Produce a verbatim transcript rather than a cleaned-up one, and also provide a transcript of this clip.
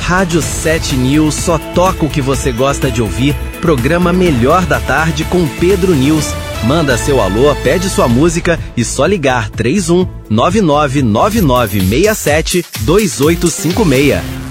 Rádio sete News só toca o que você gosta de ouvir. Programa Melhor da Tarde com Pedro News. Manda seu alô, pede sua música e só ligar três um nove nove nove nove seis sete dois oito cinco seis.